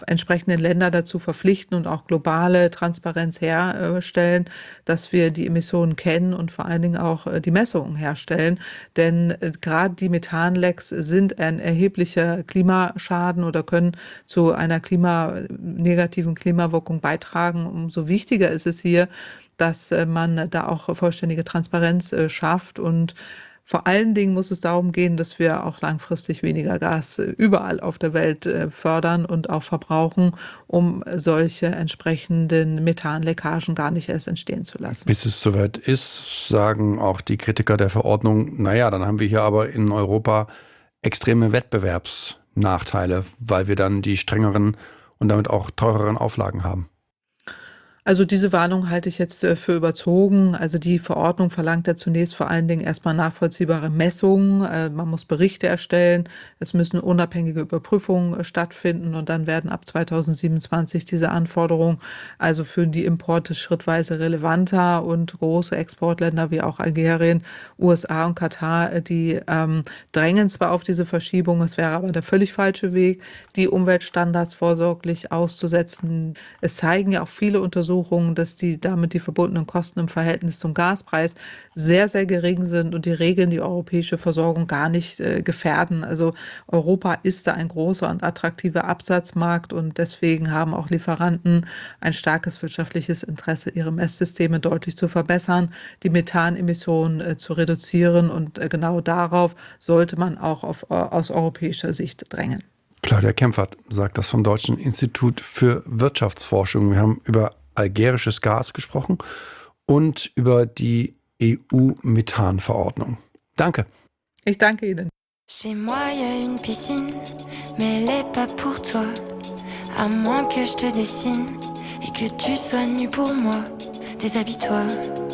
entsprechenden Länder dazu verpflichten und auch globale Transparenz herstellen, dass wir die Emissionen kennen und vor allen Dingen auch die Messungen herstellen. Denn gerade die Methanlecks sind ein erheblicher Klimaschaden oder können zu einer negativen Klimawirkung beitragen. Umso wichtiger ist es hier, dass man da auch vollständige Transparenz schafft. Und vor allen Dingen muss es darum gehen, dass wir auch langfristig weniger Gas überall auf der Welt fördern und auch verbrauchen, um solche entsprechenden Methanleckagen gar nicht erst entstehen zu lassen. Bis es soweit ist, sagen auch die Kritiker der Verordnung, naja, dann haben wir hier aber in Europa extreme Wettbewerbsnachteile, weil wir dann die strengeren und damit auch teureren Auflagen haben. Also diese Warnung halte ich jetzt für überzogen. Also die Verordnung verlangt ja zunächst vor allen Dingen erstmal nachvollziehbare Messungen. Man muss Berichte erstellen. Es müssen unabhängige Überprüfungen stattfinden und dann werden ab 2027 diese Anforderungen also für die Importe schrittweise relevanter und große Exportländer wie auch Algerien, USA und Katar, die drängen zwar auf diese Verschiebung, es wäre aber der völlig falsche Weg, die Umweltstandards vorsorglich auszusetzen. Es zeigen ja auch viele Untersuchungen, dass die damit die verbundenen Kosten im Verhältnis zum Gaspreis sehr, sehr gering sind und die Regeln die europäische Versorgung gar nicht gefährden. Also Europa ist da ein großer und attraktiver Absatzmarkt und deswegen haben auch Lieferanten ein starkes wirtschaftliches Interesse, ihre Messsysteme deutlich zu verbessern, die Methanemissionen zu reduzieren und genau darauf sollte man auch aus europäischer Sicht drängen. Claudia Kempfert sagt das vom Deutschen Institut für Wirtschaftsforschung. Wir haben über algerisches Gas gesprochen und über die EU-Methan-Verordnung. Danke. Ich danke Ihnen. Chez moi, y a une piscine, mais elle est pas pour toi. À moins que je te dessine et que tu sois nu pour moi. Déshabille-toi.